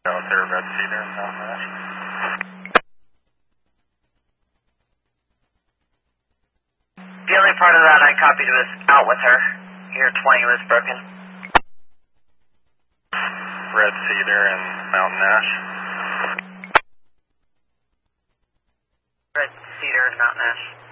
Out there, Red Cedar, Mountain Ash. The only part of that I copied was out with her. Your 20 was broken. Red Cedar and Mountain Ash. Red Cedar and Mountain Ash.